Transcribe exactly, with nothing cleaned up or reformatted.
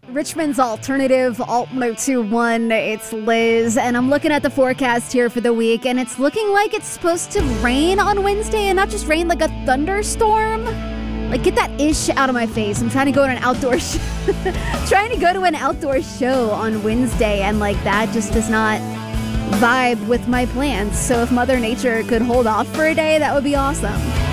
Richmond's alternative Alt one oh two point one. It's Liz, and I'm looking at the forecast here for the week, and it's looking like it's supposed to rain on Wednesday, and not just rain like a thunderstorm. Like, get that ish out of my face. I'm trying to go to an outdoor sh- trying to go to an outdoor show on Wednesday, and like that just does not vibe with my plans. So if Mother Nature could hold off for a day, that would be awesome.